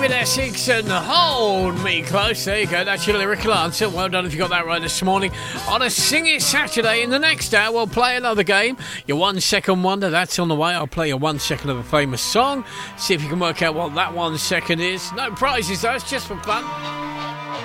David Essex and Hold Me Close. There you go, that's your lyrical answer. Well done if you got that right this morning. On a Sing It Saturday, in the next hour, we'll play another game. Your 1 second wonder, that's on the way. I'll play you 1 second of a famous song. See if you can work out what that 1 second is. No prizes though, it's just for fun.